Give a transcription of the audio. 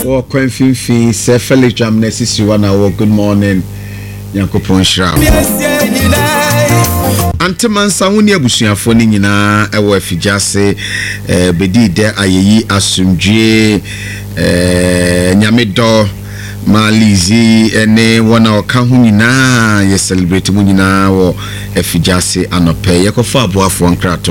wo kwanfinfi se Felix Jamne sisi wana wo good morning Yankopon Shra Antemansa huni abusuafo ni nyina ewo afijase bedi de ayeyi asumdwe nyamedo malizi ene wana oka hu nyina ye celebrate mu nyina wo afijase anope yekofa aboafo nkrato